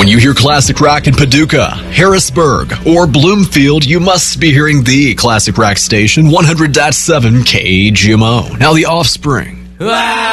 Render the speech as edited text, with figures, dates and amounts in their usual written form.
you hear classic rock in Paducah, Harrisburg, or Bloomfield, you must be hearing the classic rock station, 100.7 KGMO. Now the Offspring.